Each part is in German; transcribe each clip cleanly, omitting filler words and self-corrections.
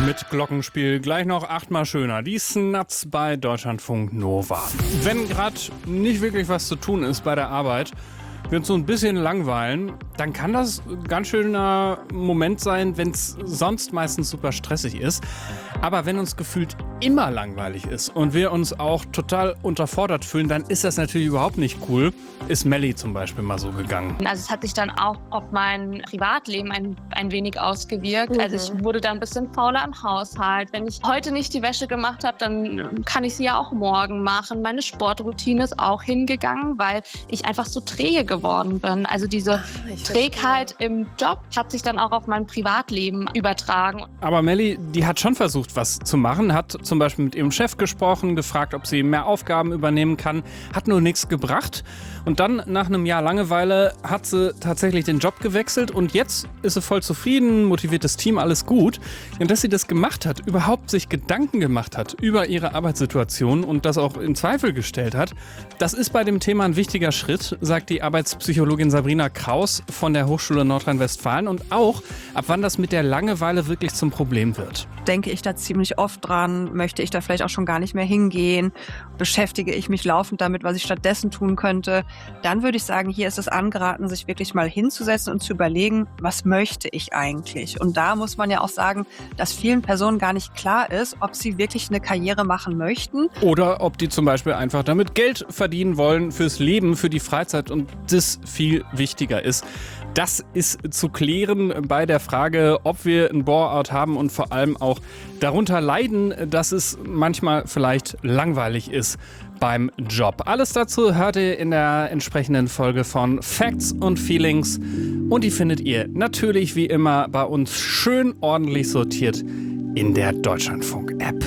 Mit Glockenspiel gleich noch 8-mal schöner. Die Snuts bei Deutschlandfunk Nova. Wenn gerade nicht wirklich was zu tun ist bei der Arbeit, wir uns so ein bisschen langweilen, dann kann das ein ganz schöner Moment sein, wenn es sonst meistens super stressig ist. Aber wenn uns gefühlt immer langweilig ist und wir uns auch total unterfordert fühlen, dann ist das natürlich überhaupt nicht cool. Ist Melli zum Beispiel mal so gegangen. Also es hat sich dann auch auf mein Privatleben ein wenig ausgewirkt. Also ich wurde dann ein bisschen fauler im Haushalt. Wenn ich heute nicht die Wäsche gemacht habe, dann kann ich sie ja auch morgen machen. Meine Sportroutine ist auch hingegangen, weil ich einfach so träge geworden bin. Also diese Trägheit im Job hat sich dann auch auf mein Privatleben übertragen. Aber Melli, die hat schon versucht, was zu machen, hat zum Beispiel mit ihrem Chef gesprochen, gefragt, ob sie mehr Aufgaben übernehmen kann, hat nur nichts gebracht. Und dann, nach einem Jahr Langeweile, hat sie tatsächlich den Job gewechselt und jetzt ist sie voll zufrieden, motiviertes Team, alles gut. Und dass sie das gemacht hat, überhaupt sich Gedanken gemacht hat über ihre Arbeitssituation und das auch in Zweifel gestellt hat, das ist bei dem Thema ein wichtiger Schritt, sagt die Arbeitspsychologin Sabrina Kraus von der Hochschule Nordrhein-Westfalen, und auch, ab wann das mit der Langeweile wirklich zum Problem wird. Denke ich da ziemlich oft dran, möchte ich da vielleicht auch schon gar nicht mehr hingehen, beschäftige ich mich laufend damit, was ich stattdessen tun könnte, dann würde ich sagen, hier ist es angeraten, sich wirklich mal hinzusetzen und zu überlegen, was möchte ich eigentlich? Und da muss man ja auch sagen, dass vielen Personen gar nicht klar ist, ob sie wirklich eine Karriere machen möchten. Oder ob die zum Beispiel einfach damit Geld verdienen wollen fürs Leben, für die Freizeit und das viel wichtiger ist. Das ist zu klären bei der Frage, ob wir einen Bore-out haben und vor allem auch darunter leiden, dass es manchmal vielleicht langweilig ist beim Job. Alles dazu hört ihr in der entsprechenden Folge von Facts und Feelings. Und die findet ihr natürlich wie immer bei uns schön ordentlich sortiert in der Deutschlandfunk-App.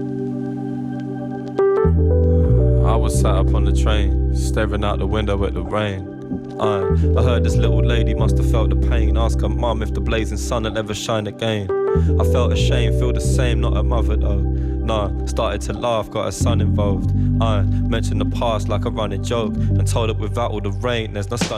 I was sat up on the train, staring out the window at the rain. I heard this little lady must have felt the pain. Ask her mum if the blazing sun will ever shine again. I felt ashamed, feel the same, not her mother though. Nah, started to laugh, got her son involved. I mentioned the past like a running joke and told her without all the rain, there's no sun.